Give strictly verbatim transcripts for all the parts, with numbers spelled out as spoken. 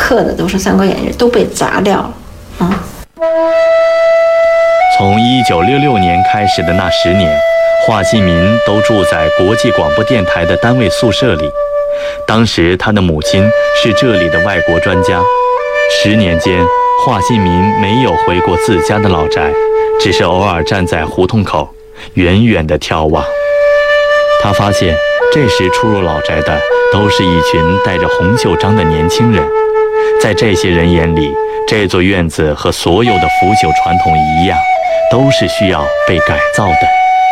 刻的都是《三国演义》，都被砸掉了。嗯。 从一九六六年开始的那十年，华西民都住在国际广播电台的单位宿舍里。当时他的母亲是这里的外国专家。十年间，华西民没有回过自家的老宅，只是偶尔站在胡同口，远远地眺望。他发现，这时出入老宅的都是一群戴着红袖章的年轻人。在这些人眼里，这座院子和所有的腐朽传统一样，都是需要被改造的。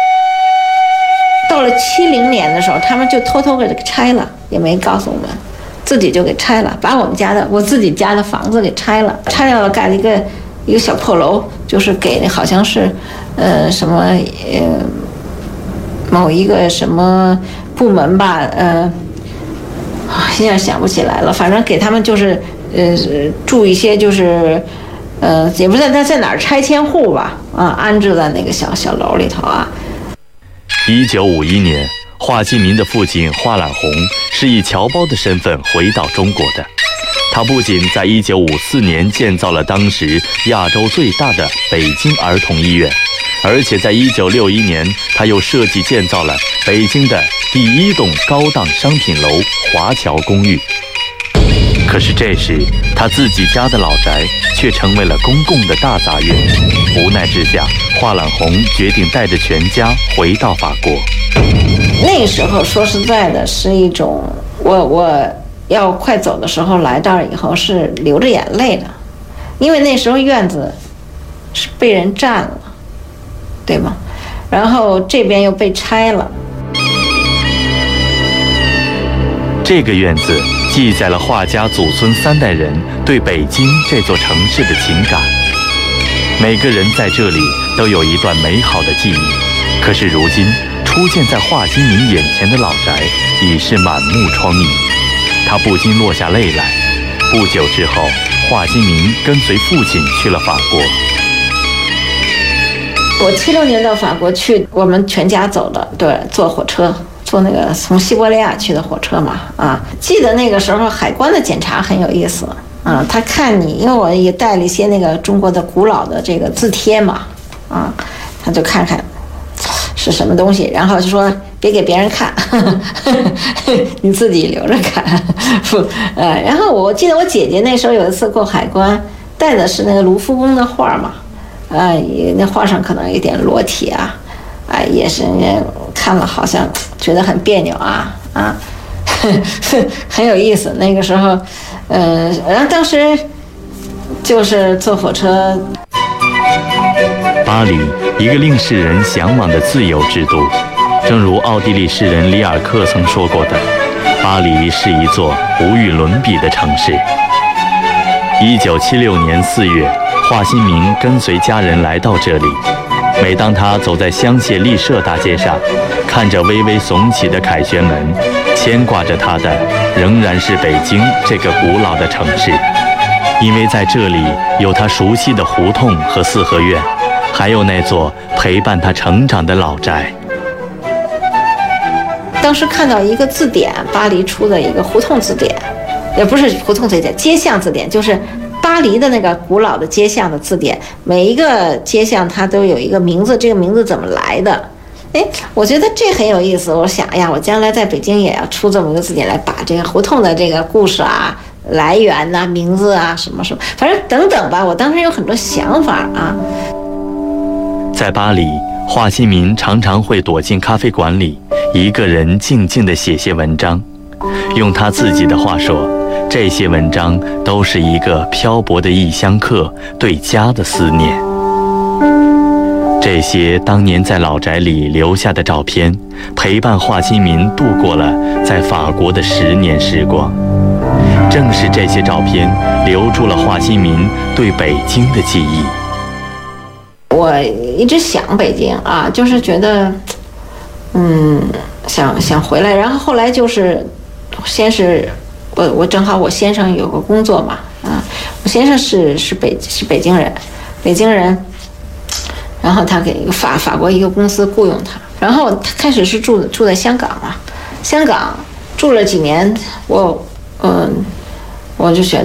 到了七零年的时候，他们就偷偷给拆了，也没告诉我们，自己就给拆了，把我们家的我自己家的房子给拆了，拆掉了，盖了一个一个小破楼，就是给好像是，呃什么呃某一个什么部门吧，呃，现在想不起来了，反正给他们就是呃住一些就是。呃，也不知道他在哪儿拆迁户吧，啊，安置在那个小小楼里头啊。 一九五一年，华西民的父亲华览红是以侨胞的身份回到中国的。他不仅在一九五四年建造了当时亚洲最大的北京儿童医院，而且在一九六一年，他又设计建造了北京的第一栋高档商品楼华侨公寓。可是这时，他自己家的老宅却成为了公共的大杂院。无奈之下，华览红决定带着全家回到法国。 那时候说实在的，是一种我我要快走的时候来这儿以后是流着眼泪的，因为那时候院子是被人占了，对吗？然后这边又被拆了。 这个院子记载了华家祖孙三代人对北京这座城市的情感。每个人在这里都有一段美好的记忆，可是如今出现在华西民眼前的老宅已是满目疮痍，他不禁落下泪来。不久之后，华西民跟随父亲去了法国。 我七六年到法国去，我们全家走的，对，坐火车。坐那个从西伯利亚去的火车嘛，啊，记得那个时候海关的检查很有意思，啊，他看你，因为我也带了一些那个中国的古老的这个字帖嘛，啊，他就看看是什么东西，然后就说别给别人看，呵呵你自己留着看，不，呃，然后我记得我姐姐那时候有一次过海关，带的是那个卢浮宫的画嘛，啊，那画上可能有点裸体啊。哎，也是人家看了好像觉得很别扭啊啊，呵呵很有意思。那个时候，呃，然后当时就是坐火车。 巴黎，一个令世人向往的自由之都，正如奥地利诗人里尔克曾说过的，巴黎是一座无与伦比的城市。一九七六年四月，华西民跟随家人来到这里。每当他走在香榭丽舍大街上，看着微微耸起的凯旋门，牵挂着他的仍然是北京这个古老的城市，因为在这里有他熟悉的胡同和四合院，还有那座陪伴他成长的老宅。 当时看到一个字典，巴黎出的一个胡同字典，也不是胡同字典，街巷字典，就是巴黎的那个古老的街巷的字典，每一个街巷它都有一个名字，这个名字怎么来的？哎，我觉得这很有意思。我想呀，我将来在北京也要出这么一个字典，来把这个胡同的这个故事啊、来源呐、啊、名字啊什么什么，反正等等吧。我当时有很多想法啊。 在巴黎，华西民常常会躲进咖啡馆里，一个人静静地写些文章。用他自己的话说，这些文章都是一个漂泊的异乡客对家的思念。这些当年在老宅里留下的照片，陪伴华西民度过了在法国的十年时光。正是这些照片留住了华西民对北京的记忆。 我一直想北京啊，就是觉得，嗯，想想回来。然后后来就是，先是我我正好我先生有个工作嘛，啊，我先生是是北是北京人，北京人。然后他给一个法法国一个公司雇佣他，然后他开始是住住在香港嘛，香港住了几年，我嗯，我就觉得。